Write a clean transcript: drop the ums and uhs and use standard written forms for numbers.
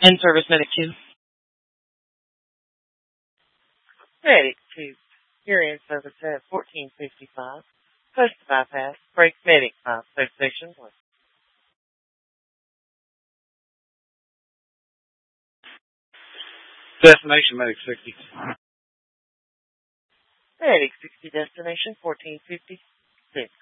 In-service medic 2. Medic 2. You're in service at 1455. Post bypass. Break medic 5. Station 1. Destination medic 60. Medic 60 destination 1456.